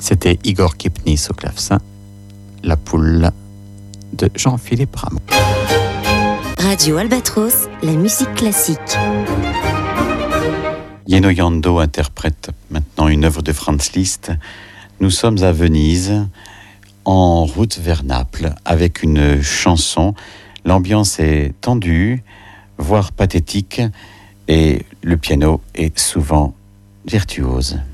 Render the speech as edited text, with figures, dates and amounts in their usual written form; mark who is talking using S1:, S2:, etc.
S1: C'était Igor Kipnis au clavecin, La poule de Jean-Philippe Rameau.
S2: Radio Albatros, la musique classique.
S1: Yeno Yando interprète maintenant une œuvre de Franz Liszt. Nous sommes à Venise, en route vers Naples, avec une chanson. L'ambiance est tendue, voire pathétique, et le piano est souvent virtuose.